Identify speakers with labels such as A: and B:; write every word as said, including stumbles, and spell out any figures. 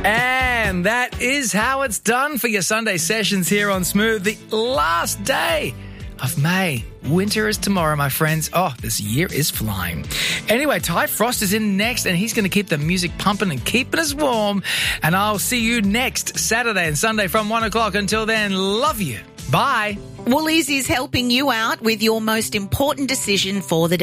A: And that is how it's done for your Sunday sessions here on Smooth. The last day of May. Winter is tomorrow, my friends. Oh, this year is flying. Anyway, Ty Frost is in next, and he's going to keep the music pumping and keeping us warm. And I'll see you next Saturday and Sunday from one o'clock. Until then, love you. Bye.
B: Woolies is helping you out with your most important decision for the day.